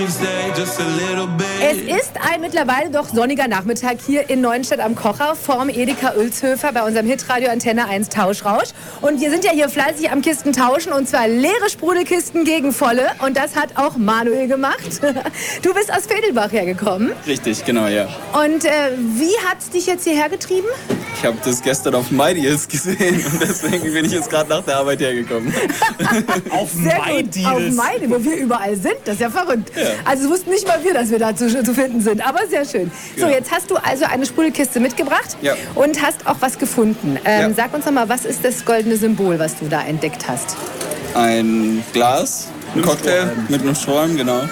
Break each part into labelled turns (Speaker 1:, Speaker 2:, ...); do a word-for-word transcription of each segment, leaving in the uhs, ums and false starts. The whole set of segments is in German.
Speaker 1: Es ist ein mittlerweile doch sonniger Nachmittag hier in Neuenstedt am Kocher vorm Edeka Oelzhöfer bei unserem Hitradio Antenne eins Tauschrausch. Und wir sind ja hier fleißig am Kisten tauschen und zwar leere Sprudelkisten gegen volle. Und das hat auch Manuel gemacht. Du bist aus Vedelbach hergekommen.
Speaker 2: Richtig, genau, ja.
Speaker 1: Und äh, wie hat's dich jetzt hierher getrieben?
Speaker 2: Ich habe das gestern auf MyDeals gesehen und deswegen bin ich jetzt gerade nach der Arbeit hergekommen.
Speaker 3: Auf
Speaker 1: Sehr gut,
Speaker 3: MyDeals.
Speaker 1: auf MyDeals, wo wir überall sind. Das ist ja verrückt.
Speaker 2: Ja.
Speaker 1: Also wussten nicht mal wir, dass wir da zu, zu finden sind. Aber sehr schön. So,
Speaker 2: Ja.
Speaker 1: jetzt hast du also eine Sprudelkiste mitgebracht
Speaker 2: Ja.
Speaker 1: und hast auch was gefunden. Ähm,
Speaker 2: Ja.
Speaker 1: Sag uns noch mal, was ist das goldene Symbol, was du da entdeckt hast?
Speaker 2: Ein Glas, ein Cocktail mit einem Strohhalm, genau.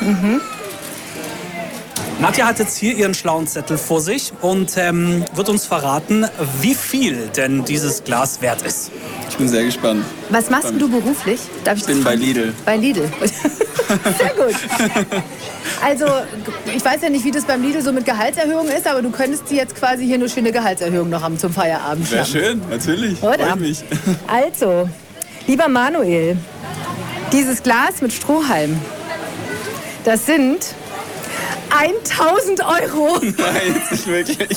Speaker 3: Nadja hat jetzt hier ihren schlauen Zettel vor sich und ähm, wird uns verraten, wie viel denn dieses Glas wert ist.
Speaker 2: Ich bin sehr gespannt.
Speaker 1: Was machst denn du beruflich? Darf ich
Speaker 2: Ich bin
Speaker 1: das
Speaker 2: bei
Speaker 1: fragen?
Speaker 2: Lidl.
Speaker 1: Bei Lidl. Sehr gut. Also, ich weiß ja nicht, wie das beim Lidl so mit Gehaltserhöhungen ist, aber du könntest dir jetzt quasi hier eine schöne Gehaltserhöhung noch haben zum Feierabend.
Speaker 2: Wäre
Speaker 1: schnappen.
Speaker 2: schön, natürlich.
Speaker 1: Oder?
Speaker 2: Freue ich mich.
Speaker 1: Also, lieber Manuel, dieses Glas mit Strohhalm, das sind tausend Euro.
Speaker 2: Nein, jetzt nicht wirklich.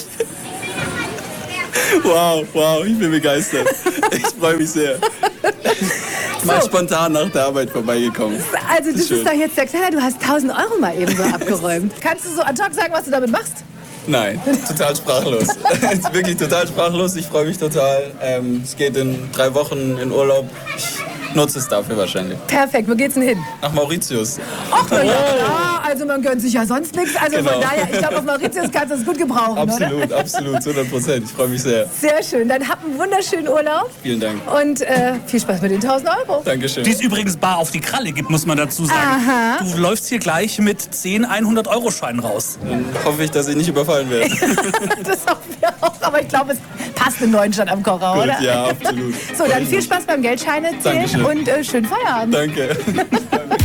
Speaker 2: Wow, wow, ich bin begeistert. Ich freue mich sehr. Ich bin
Speaker 1: So.
Speaker 2: spontan nach der Arbeit vorbeigekommen.
Speaker 1: Also, das
Speaker 2: ist schön.
Speaker 1: ist doch jetzt der Knaller, du hast tausend Euro mal eben so abgeräumt. Kannst du so ad hoc sagen, was du damit machst?
Speaker 2: Nein, total sprachlos. Ist wirklich total sprachlos. Ich freue mich total. Ähm, es geht in drei Wochen in Urlaub. Ich nutze es dafür wahrscheinlich.
Speaker 1: Perfekt, wo geht's denn hin?
Speaker 2: Nach Mauritius.
Speaker 1: Ach, na ja, klar, also man gönnt sich ja sonst nichts. Also
Speaker 2: Genau.
Speaker 1: von daher, ich glaube, auf Mauritius kannst du es gut gebrauchen, oder?
Speaker 2: Absolut, absolut, hundert Prozent. Ich freue mich sehr.
Speaker 1: Sehr schön, dann habt einen wunderschönen Urlaub
Speaker 2: Vielen Dank.
Speaker 1: und äh, viel Spaß mit den tausend Euro.
Speaker 2: Dankeschön.
Speaker 3: Die es übrigens bar auf die Kralle gibt, muss man dazu sagen.
Speaker 1: Aha.
Speaker 3: Du läufst hier gleich mit zehn hundert-Euro-Scheinen raus.
Speaker 2: Dann hoffe ich, dass ich nicht überfallen werde.
Speaker 1: Das hoffen wir auch, aber ich glaube, es passt in Neuenstadt am Kocher,
Speaker 2: Gut,
Speaker 1: oder?
Speaker 2: ja, absolut.
Speaker 1: So, dann viel Spaß beim Geldscheine zählen
Speaker 2: Dankeschön.
Speaker 1: und äh, schönen Feierabend.
Speaker 2: Danke.